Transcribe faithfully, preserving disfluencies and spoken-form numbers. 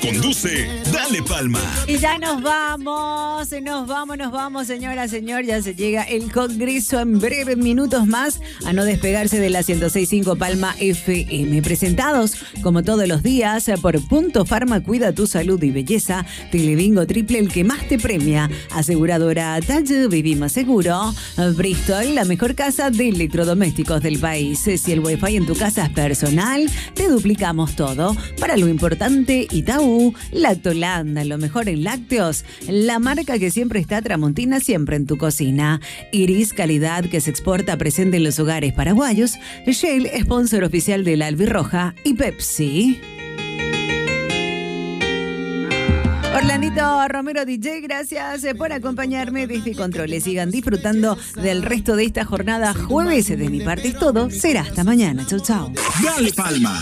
Conduce Dale Palma. Y ya nos vamos, nos vamos, nos vamos, señora, señor. Ya se llega el Congreso en breves minutos más a no despegarse de la ciento seis punto cinco Palma F M. Presentados, como todos los días, por Punto Farma, cuida tu salud y belleza. Telebingo triple, el que más te premia. Aseguradora Talle, vivimos seguro. Bristol, la mejor casa de electrodomésticos del país. Si el wifi en tu casa es personal, te duplicamos todo. Para lo importante, Itaú, Lactolanda, lo mejor en lácteos. La marca que siempre está tramontina, siempre en tu cocina. Iris, calidad que se exporta, presente en los hogares paraguayos. Shell, sponsor oficial de la Albirroja. Y Pepsi. Orlandito Romero D J, gracias por acompañarme desde Controles. Sigan disfrutando del resto de esta jornada jueves. De mi parte es todo. Será hasta mañana. Chau, chau. Dale Palma.